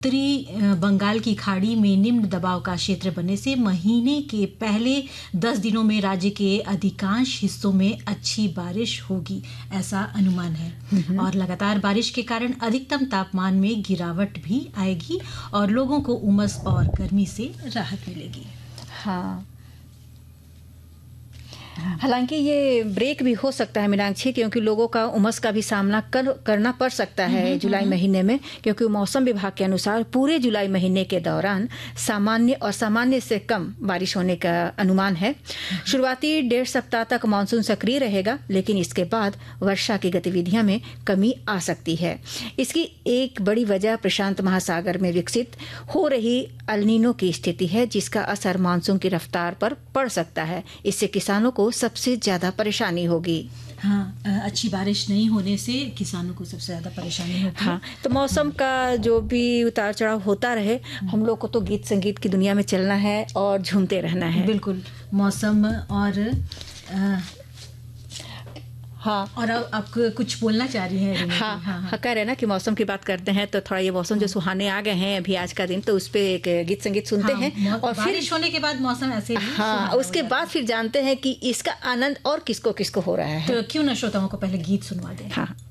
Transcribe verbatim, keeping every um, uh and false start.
उत्तरी बंगाल की खाड़ी में निम्न दबाव का क्षेत्र बनने से महीने के पहले दस दिनों में राज्य के अधिकांश हिस्सों में अच्छी बारिश होगी, ऐसा अनुमान है। और लगातार बारिश के कारण अधिकतम तापमान में गिरावट भी आएगी और लोगों को उमस और गर्मी से राहत मिलेगी। हाँ, हालांकि ये ब्रेक भी हो सकता है मीनाक्षी, क्योंकि लोगों का उमस का भी सामना कर करना पड़ सकता है जुलाई महीने में, क्योंकि मौसम विभाग के अनुसार पूरे जुलाई महीने के दौरान सामान्य और सामान्य से कम बारिश होने का अनुमान है। शुरुआती डेढ़ सप्ताह तक मानसून सक्रिय रहेगा, लेकिन इसके बाद वर्षा की गतिविधियां में कमी आ सकती है। इसकी एक बड़ी वजह प्रशांत महासागर में विकसित हो रही एल नीनो की स्थिति है, जिसका असर मानसून की रफ्तार पर पड़ सकता है। इससे किसानों को सबसे ज्यादा परेशानी होगी। हाँ, अच्छी बारिश नहीं होने से किसानों को सबसे ज्यादा परेशानी होगी। हाँ, तो मौसम का जो भी उतार चढ़ाव होता रहे, हम लोग को तो गीत संगीत की दुनिया में चलना है और झूमते रहना है। बिल्कुल, मौसम और आ, हाँ, और अब आप कुछ बोलना चाह रही हैं? हाँ, हाँ, हाँ, हाँ, कह रहे ना कि मौसम की बात करते हैं, तो थोड़ा ये मौसम जो सुहाने आ गए हैं अभी आज का दिन, तो उस पे एक गीत संगीत सुनते हाँ, हैं और फिर बारिश होने के बाद मौसम ऐसे भी हाँ, उसके बाद फिर जानते हैं कि इसका आनंद और किसको किसको हो रहा है। तो क्यों ना श्रोताओं को पहले गीत सुनवा दें। हाँ।